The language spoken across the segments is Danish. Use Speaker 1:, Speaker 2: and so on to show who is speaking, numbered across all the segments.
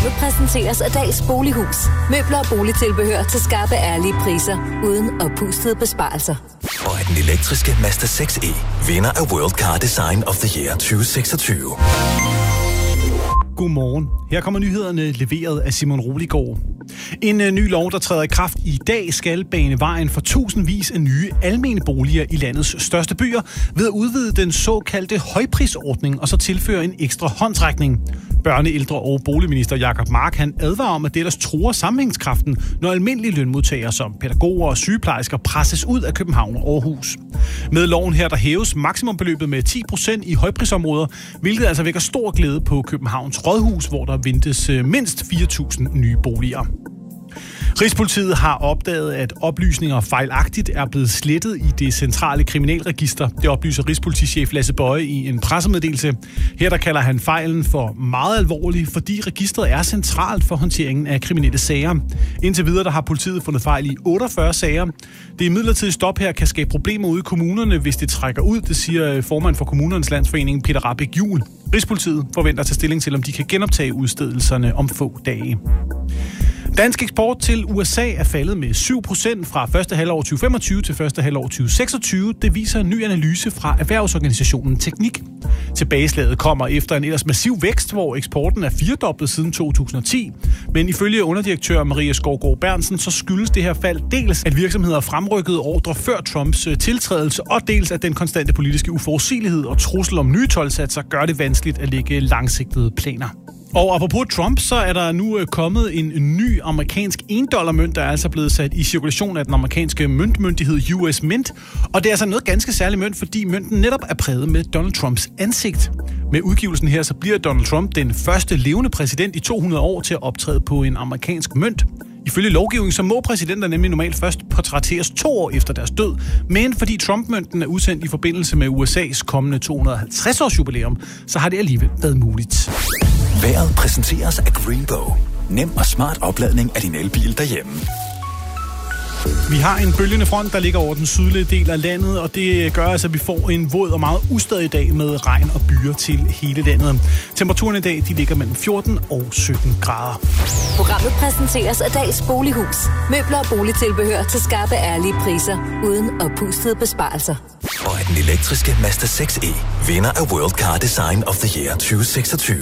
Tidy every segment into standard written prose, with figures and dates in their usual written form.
Speaker 1: Programmet præsenteres af Dals Bolighus. Møbler og boligtilbehør til skarpe, ærlige priser, uden oppustede besparelser.
Speaker 2: Og er den elektriske Mazda 6e vinder af World Car Design of the Year 2026.
Speaker 3: Godmorgen. Her kommer nyhederne leveret af Simon Roligård. En ny lov, der træder i kraft i dag, skal bane vejen for tusindvis af nye almene boliger i landets største byer ved at udvide den såkaldte højprisordning og så tilføre en ekstra håndsrækning. Børne-, ældre- og boligminister Jacob Mark, han advarer om, at det ellers truer sammenhængskraften, når almindelige lønmodtagere som pædagoger og sygeplejersker presses ud af København og Aarhus. Med loven her, der hæves maksimumbeløbet med 10% i højprisområder, hvilket altså vækker stor glæde på Københavns Rådhus, hvor der ventes mindst 4.000 nye boliger. Rigspolitiet har opdaget, at oplysninger fejlagtigt er blevet slettet i det centrale kriminalregister. Det oplyser rigspolitichef Lasse Bøje i en pressemeddelelse. Her der kalder han fejlen for meget alvorlig, fordi registret er centralt for håndteringen af kriminelle sager. Indtil videre der har politiet fundet fejl i 48 sager. Det imidlertid stop her kan skabe problemer ude i kommunerne, hvis det trækker ud, det siger formand for Kommunernes Landsforening Peter Rahbæk Juhl. Rigspolitiet forventer at tage stilling til, om de kan genoptage udstedelserne om få dage. Dansk eksport til USA er faldet med 7% fra første halvår 2025 til første halvår 2026. Det viser en ny analyse fra erhvervsorganisationen Teknik. Tilbageslaget kommer efter en ellers massiv vækst, hvor eksporten er firedoblet siden 2010. Men ifølge underdirektør Maria Skovgaard Bernsen, så skyldes det her fald dels, at virksomheder fremrykkede ordre før Trumps tiltrædelse, og dels at den konstante politiske uforudsigelighed og trussel om nye toldsatser gør det vanskeligt at lægge langsigtede planer. Og apropos Trump, så er der nu kommet en ny amerikansk $1-mønt, der er altså blevet sat i cirkulation af den amerikanske møntmyndighed US Mint. Og det er altså noget ganske særligt mønt, fordi mønten netop er præget med Donald Trumps ansigt. Med udgivelsen her, så bliver Donald Trump den første levende præsident i 200 år til at optræde på en amerikansk mønt. Ifølge lovgivning, så må præsidenter nemlig normalt først portrætteres 2 år efter deres død. Men fordi Trump-mønten er udsendt i forbindelse med USA's kommende 250-års jubilæum, så har det alligevel været muligt.
Speaker 2: Vejret præsenteres af Greenbow. Nem og smart opladning af din elbil derhjemme.
Speaker 3: Vi har en bølgende front, der ligger over den sydlige del af landet, og det gør altså, at vi får en våd og meget ustadig dag med regn og byer til hele landet. Temperaturen i dag, de ligger mellem 14 og 17 grader.
Speaker 1: Programmet præsenteres af Dals Bolighus. Møbler og boligtilbehør til skarpe, ærlige priser, uden oppustede besparelser.
Speaker 2: Og er den elektriske Mazda 6e vinder af World Car Design of the Year 2026.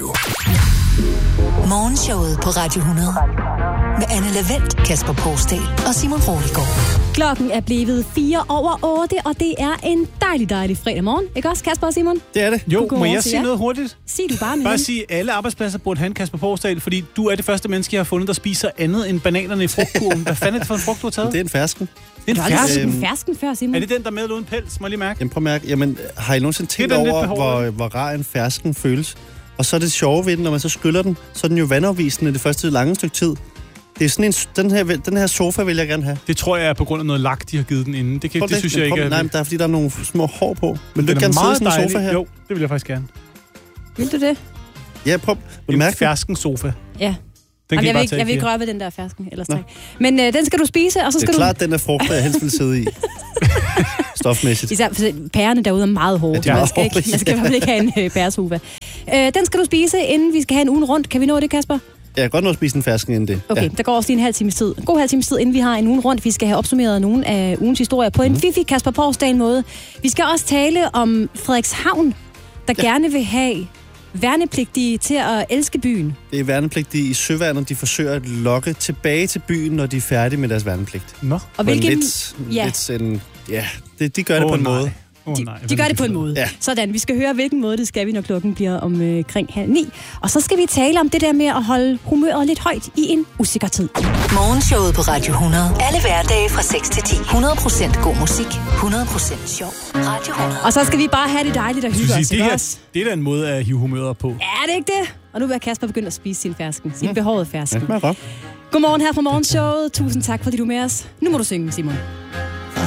Speaker 4: Morgenshowet på Radio 100. Med Anne Lavendt, Kasper Porsdal og Simon Roligård.
Speaker 5: Klokken er blevet 4:08, og det er en dejlig fredag morgen. Ikke også, Kasper og Simon?
Speaker 3: Det er det. Jo, må jeg sige noget hurtigt?
Speaker 5: Sig du bare med.
Speaker 3: Bare sige, at alle arbejdspladser burde have en Kasper Porsdal, fordi du er det første menneske, jeg har fundet, der spiser andet end bananerne i frugtkurven. Hvad fanden er det for en frugt, du har taget?
Speaker 6: Det er en fersken.
Speaker 3: Det er en fersken?
Speaker 5: En fersken før, Simon.
Speaker 3: Er det den, der er med uden pels? Må jeg lige mærke?
Speaker 6: Jamen, prøv at mærke. Jamen, har I nogensinde tænkt over, hvor rar en fersken føles? Og så er det sjove ved den, når man så skyller den, så er den jo vandafvisende det første lange stykke tid. Det er sådan den her sofa vil jeg gerne have.
Speaker 3: Det tror jeg er på grund af noget lak, de har givet den inden. Det synes jeg ikke.
Speaker 6: Nej, men der er fordi, der er nogle små hår på. Men du kan gerne sidde sådan en sofa her.
Speaker 3: Jo, det vil jeg faktisk gerne.
Speaker 5: Vil du det?
Speaker 6: Ja, prøv.
Speaker 3: En fersken sofa.
Speaker 5: Ja. Jeg vil ikke røre ved den der fersken, ellers tak. Men den skal du spise, og så skal du...
Speaker 6: Det er klart, den er frugt, jeg helst vil sidde i. Stofmæssigt.
Speaker 5: Især pærerne derude er meget hårde.
Speaker 6: Ja,
Speaker 5: man skal i hvert fald ikke have en pæresofa. Den skal du spise, inden vi skal have en ugen rundt. Kan vi nå det, Kasper?
Speaker 6: Jeg kan godt nå at spise en fersken inden det.
Speaker 5: Okay, der går også lige en halv times tid. En god halv times tid, inden vi har en ugen rundt. Vi skal have opsummeret nogle af ugens historier på en fifi Kasper Porsdal måde. Vi skal også tale om Frederikshavn, der gerne vil have værnepligtige til at elske byen.
Speaker 6: Det er værnepligtige i søværnet, de forsøger at lokke tilbage til byen, når de er færdige med deres værnepligt.
Speaker 3: Nå.
Speaker 5: Og hvilken...
Speaker 6: De gør det på en måde.
Speaker 5: De gør det på en måde.
Speaker 6: Ja.
Speaker 5: Sådan, vi skal høre, hvilken måde det skal vi, når klokken bliver omkring 8:30. Og så skal vi tale om det der med at holde humøret lidt højt i en usikker tid.
Speaker 4: Morgenshowet på Radio 100. Alle hverdage fra 6 til 10. 100% god musik. 100% sjov. Radio 100.
Speaker 5: Og så skal vi bare have det dejligt og hygge os.
Speaker 3: Det er da en måde at hive humøret på.
Speaker 5: Er det ikke det? Og nu vil Kasper begynde at spise sin fersken. Sin behårede fersken.
Speaker 6: Ja,
Speaker 5: Godmorgen her fra Morgenshowet. Tusind tak, fordi du er med os. Nu må du synge, Simon.